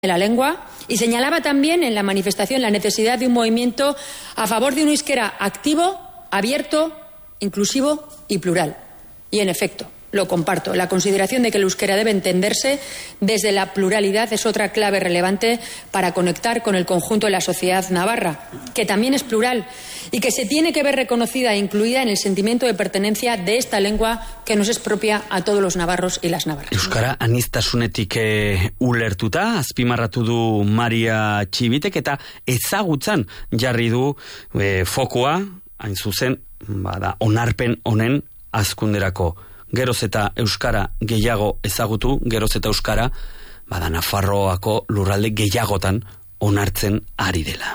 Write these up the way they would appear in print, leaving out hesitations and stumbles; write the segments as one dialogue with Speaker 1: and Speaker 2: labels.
Speaker 1: de la lengua y señalaba también en la manifestación la necesidad de un movimiento a favor de un euskera activo, abierto, inclusivo y plural. Y en efecto, lo comparto. La consideración de que el euskera debe entenderse desde la pluralidad es otra clave relevante para conectar con el conjunto de la sociedad navarra, que también es plural y que se tiene que ver reconocida e incluida en el sentimiento de pertenencia de esta lengua que nos es propia a todos los navarros y las navarras.
Speaker 2: Euskara aniztasunetik ulertuta, azpimarratu du Maria Txibitek eta ezagutzan jarri du fokua, hain zuzen, onarpen honen hazkunderako. Geroz eta euskara gehiago ezagutu, geroz eta euskara, Nafarroako lurralde gehiagotan onartzen ari dela.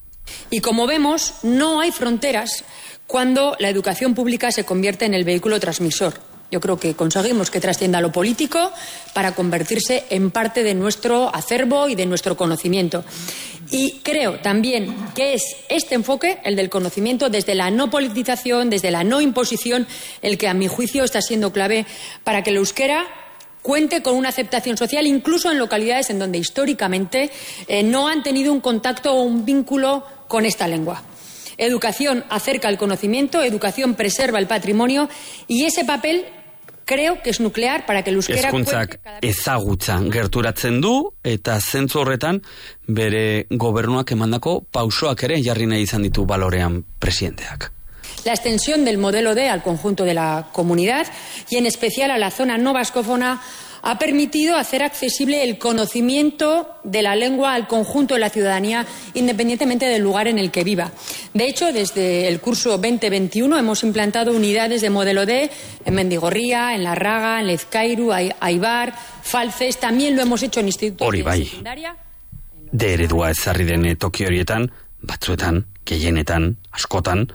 Speaker 1: Y como vemos, no hay fronteras cuando la educación pública se convierte en el vehículo transmisor. Yo creo que conseguimos que trascienda lo político para convertirse en parte de nuestro acervo y de nuestro conocimiento. Y creo también que es este enfoque, el del conocimiento, desde la no politización, desde la no imposición, el que a mi juicio está siendo clave para que el euskera cuente con una aceptación social, incluso en localidades en donde históricamente no han tenido un contacto o un vínculo con esta lengua. Educación acerca el conocimiento, educación preserva el patrimonio y ese papel creo que es nuclear para que el euskera
Speaker 2: Hezkuntzak ezagutza gerturatzen du eta zentzu horretan bere gobernuak emandako pausoak ere jarri nahi izan ditu balorean presidenteak.
Speaker 1: La extensión del modelo D al conjunto de la comunidad y en especial a la zona no vascófona ha permitido hacer accesible el conocimiento de la lengua al conjunto de la ciudadanía, independientemente del lugar en el que viva. De hecho, desde el curso 2021 hemos implantado unidades de modelo D en Mendigorría, en Larraga, en Lezkairu, Aibar, Falces. También lo hemos hecho en institutos de secundaria.
Speaker 2: De eredua ezarri den toki horietan, batzuetan, gehienetan, askotan,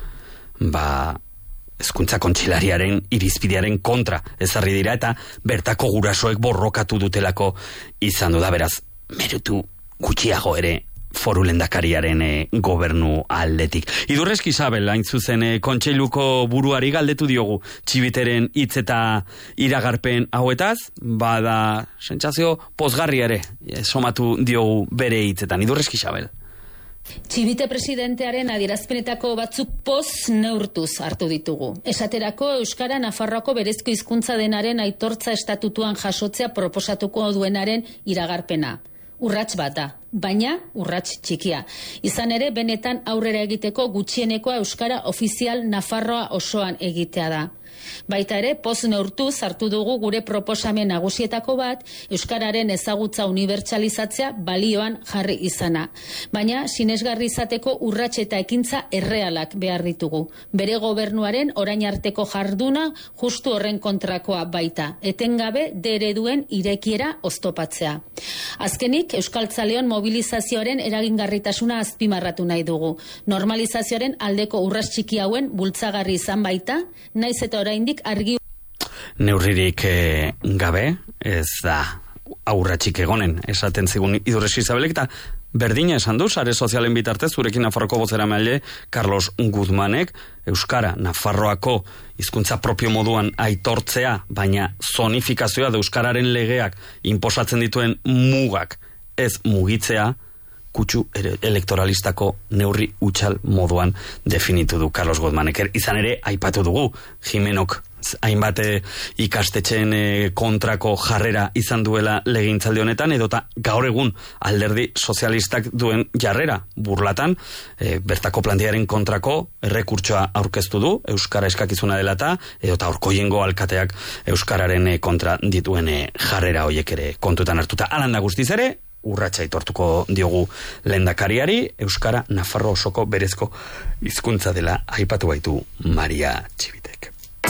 Speaker 2: hezkuntza kontseilariaren irizpidearen kontra ezarri dira eta bertako gurasoek borrokatu dutelako izan da, beraz, merutu gutxiago ere foru lehendakariaren gobernu aldetik. Idurreski Isabel, hain zuzen kontseiluko buruari galdetu diogu Txibiteren hitz eta iragarpen hauetaz, bada sentsazio pozgarria ere somatu diogu bere hitzetan. Idurreski Isabel.
Speaker 3: Txibite presidentearen adierazpenetako batzuk poz neurtuz hartu ditugu. Esaterako euskara Nafarroako berezko hizkuntza denaren aitortza estatutuan jasotzea proposatuko duenaren iragarpena. Urrats bat da, baina urrats txikia. Izan ere, benetan aurrera egiteko gutxienekoa euskara ofizial Nafarroa osoan egitea da. Baita ere, poz neurtuz hartu dugu gure proposamen nagusietako bat, euskararen ezagutza unibertsalizatzea balioan jarri izana. Baina, sinesgarri izateko urrats eta ekintza errealak behar ditugu. Bere gobernuaren orain arteko jarduna justu horren kontrakoa baita. Etengabe ereduen irekiera oztopatzea. Azkenik, euskaltzaleon mobilizazioaren eragingarritasuna azpimarratu nahi dugu. Normalizazioaren aldeko urrats txiki hauen bultzagarri izan baita, naiz eta oraindik argi
Speaker 2: neurririk gabe, ez da aurratxik egonen, esaten zigun Idurreski Isabelek, eta berdina esan du, sare sozialen bitartez, zurekin Nafarroako bozeramaile Carlos Guzmanek, euskara Nafarroako hizkuntza propio moduan aitortzea, baina zonifikazioa da euskararen legeak inposatzen dituen mugak ez mugitzea, kutsu elektoralistako neurri utxal moduan definitu du Carlos Guzmanek. Izan ere, aipatu dugu, Jimenok hainbat ikastetxeen kontrako jarrera izan duela legegintzaldi honetan, edota gaur egun alderdi sozialistak duen jarrera burlatan, bertako plantearen kontrako errekurtsoa aurkeztu du, euskara eskakizuna dela eta, edota Orkoiengo alkateak euskararen kontra dituen jarrera hoiek ere kontutan hartuta. Alan da guztiz ere, urratsa aitortuko diogu lehendakariari, euskara Nafarro osoko berezko hizkuntza dela aipatu baitu Maria Txibitek.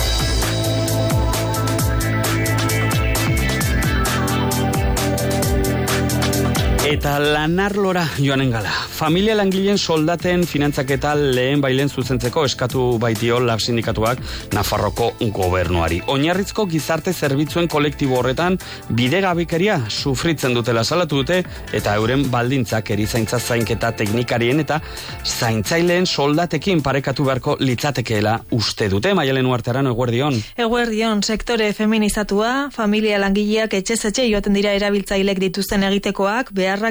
Speaker 2: Eta lanarlora joanen gala. Familia langileen soldaten finantzaketa lehen bailen zuzentzeko eskatu baitio LAB sindikatuak Nafarroko gobernuari. Oinarrizko gizarte zerbitzuen kolektibo horretan bidegabikeria sufritzen dutela salatu dute eta euren baldintzak erizaintza zainketa teknikarien eta zaintzaileen soldatekin parekatu beharko litzatekeela uste dute. Maialen Uarteran, eguerdion.
Speaker 4: Eguerdion, sektore feminizatua, familia langileak etxez etxe joaten dira erabiltzailek dituzten egitekoak behar